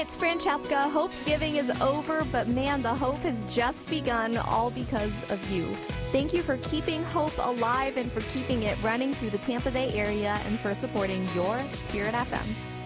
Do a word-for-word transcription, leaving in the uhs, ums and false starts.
It's Francesca. Hope's Giving is over, but man, the hope has just begun, all because of you. Thank you for keeping hope alive and for keeping it running through the Tampa Bay area and for supporting your Spirit F M.